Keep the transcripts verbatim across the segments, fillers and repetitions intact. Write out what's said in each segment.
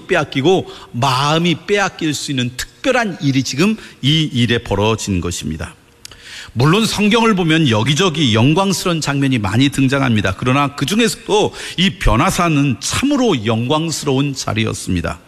시선이 빼앗기고 마음이 빼앗길 수 있는 특별한 일이 지금 이 일에 벌어진 것입니다. 물론 성경을 보면 여기저기 영광스러운 장면이 많이 등장합니다. 그러나 그 중에서도 이 변화사는 참으로 영광스러운 자리였습니다.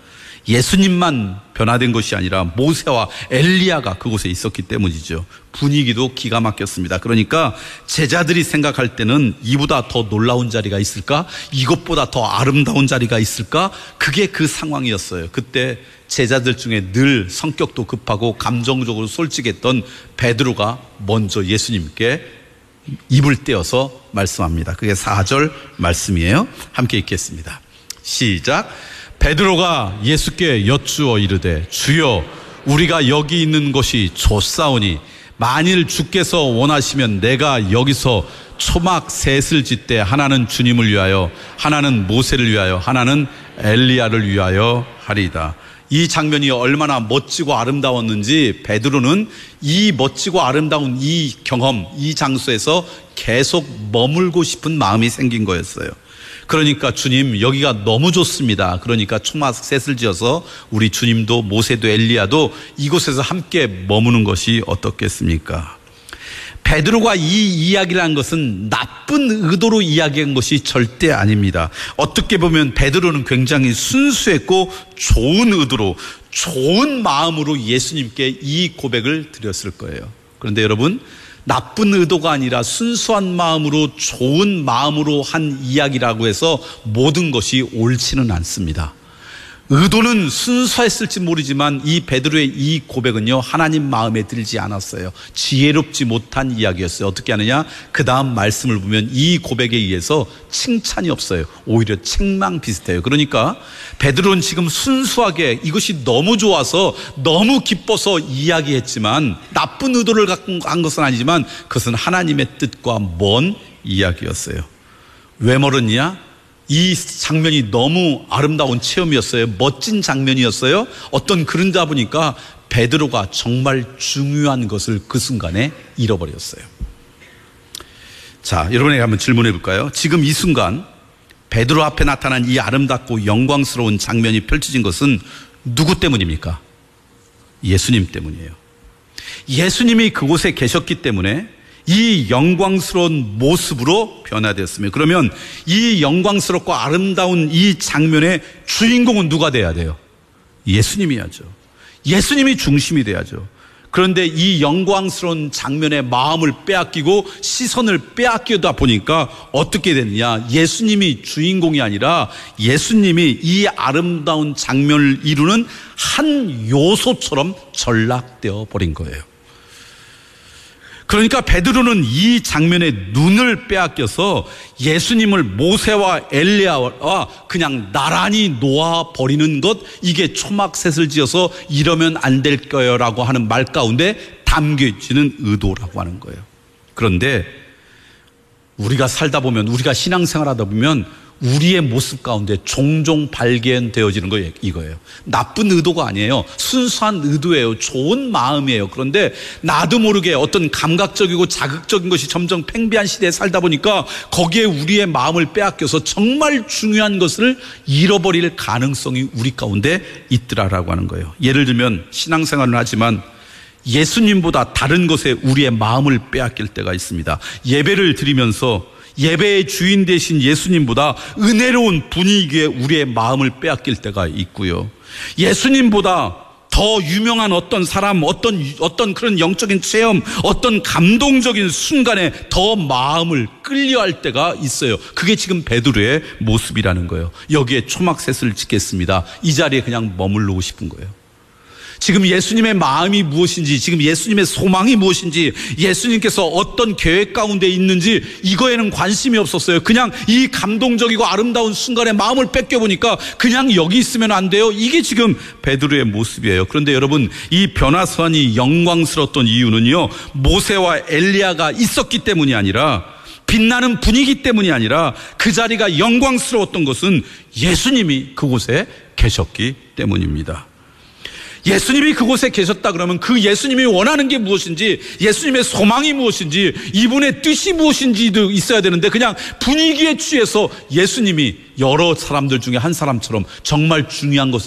예수님만 변화된 것이 아니라 모세와 엘리야가 그곳에 있었기 때문이죠. 분위기도 기가 막혔습니다. 그러니까 제자들이 생각할 때는 이보다 더 놀라운 자리가 있을까? 이것보다 더 아름다운 자리가 있을까? 그게 그 상황이었어요. 그때 제자들 중에 늘 성격도 급하고 감정적으로 솔직했던 베드로가 먼저 예수님께 입을 떼어서 말씀합니다. 그게 사 절 말씀이에요. 함께 읽겠습니다. 시작. 베드로가 예수께 여쭈어 이르되 주여 우리가 여기 있는 것이 좋사오니 만일 주께서 원하시면 내가 여기서 초막 셋을 짓되 하나는 주님을 위하여 하나는 모세를 위하여 하나는 엘리야를 위하여 하리이다. 이 장면이 얼마나 멋지고 아름다웠는지 베드로는 이 멋지고 아름다운 이 경험, 이 장소에서 계속 머물고 싶은 마음이 생긴 거였어요. 그러니까 주님 여기가 너무 좋습니다. 그러니까 초막 셋을 지어서 우리 주님도 모세도 엘리야도 이곳에서 함께 머무는 것이 어떻겠습니까? 베드로가 이 이야기를 한 것은 나쁜 의도로 이야기한 것이 절대 아닙니다. 어떻게 보면 베드로는 굉장히 순수했고 좋은 의도로 좋은 마음으로 예수님께 이 고백을 드렸을 거예요. 그런데 여러분, 나쁜 의도가 아니라 순수한 마음으로 좋은 마음으로 한 이야기라고 해서 모든 것이 옳지는 않습니다. 의도는 순수했을지 모르지만 이 베드로의 이 고백은요 하나님 마음에 들지 않았어요. 지혜롭지 못한 이야기였어요. 어떻게 하느냐? 그 다음 말씀을 보면 이 고백에 의해서 칭찬이 없어요. 오히려 책망 비슷해요. 그러니까 베드로는 지금 순수하게 이것이 너무 좋아서 너무 기뻐서 이야기했지만 나쁜 의도를 갖고 한 것은 아니지만 그것은 하나님의 뜻과 먼 이야기였어요. 왜 멀었냐? 이 장면이 너무 아름다운 체험이었어요. 멋진 장면이었어요. 어떤 그런다 보니까 베드로가 정말 중요한 것을 그 순간에 잃어버렸어요. 자, 여러분에게 한번 질문해 볼까요? 지금 이 순간 베드로 앞에 나타난 이 아름답고 영광스러운 장면이 펼쳐진 것은 누구 때문입니까? 예수님 때문이에요. 예수님이 그곳에 계셨기 때문에 이 영광스러운 모습으로 변화되었으며, 그러면 이 영광스럽고 아름다운 이 장면의 주인공은 누가 돼야 돼요? 예수님이야죠. 예수님이 중심이 돼야죠. 그런데 이 영광스러운 장면의 마음을 빼앗기고 시선을 빼앗기다 보니까 어떻게 됐느냐? 예수님이 주인공이 아니라 예수님이 이 아름다운 장면을 이루는 한 요소처럼 전락되어 버린 거예요. 그러니까 베드로는 이 장면에 눈을 빼앗겨서 예수님을 모세와 엘리야와 그냥 나란히 놓아버리는 것, 이게 초막셋을 지어서 이러면 안 될 거요라고 하는 말 가운데 담겨지는 의도라고 하는 거예요. 그런데 우리가 살다 보면, 우리가 신앙생활하다 보면 우리의 모습 가운데 종종 발견되어지는 거 이거예요. 나쁜 의도가 아니에요. 순수한 의도예요. 좋은 마음이에요. 그런데 나도 모르게 어떤 감각적이고 자극적인 것이 점점 팽배한 시대에 살다 보니까 거기에 우리의 마음을 빼앗겨서 정말 중요한 것을 잃어버릴 가능성이 우리 가운데 있더라라고 하는 거예요. 예를 들면 신앙생활을 하지만 예수님보다 다른 것에 우리의 마음을 빼앗길 때가 있습니다. 예배를 드리면서 예배의 주인 되신 예수님보다 은혜로운 분위기에 우리의 마음을 빼앗길 때가 있고요. 예수님보다 더 유명한 어떤 사람, 어떤, 어떤 그런 영적인 체험, 어떤 감동적인 순간에 더 마음을 끌려할 때가 있어요. 그게 지금 베드로의 모습이라는 거예요. 여기에 초막셋을 짓겠습니다. 이 자리에 그냥 머물르고 싶은 거예요. 지금 예수님의 마음이 무엇인지, 지금 예수님의 소망이 무엇인지, 예수님께서 어떤 계획 가운데 있는지 이거에는 관심이 없었어요. 그냥 이 감동적이고 아름다운 순간에 마음을 뺏겨보니까 그냥 여기 있으면 안 돼요. 이게 지금 베드로의 모습이에요. 그런데 여러분, 이 변화선이 영광스러웠던 이유는요, 모세와 엘리야가 있었기 때문이 아니라, 빛나는 분위기 때문이 아니라 그 자리가 영광스러웠던 것은 예수님이 그곳에 계셨기 때문입니다. 예수님이 그곳에 계셨다 그러면 그 예수님이 원하는 게 무엇인지, 예수님의 소망이 무엇인지, 이분의 뜻이 무엇인지도 있어야 되는데 그냥 분위기에 취해서 예수님이 여러 사람들 중에 한 사람처럼 정말 중요한 것을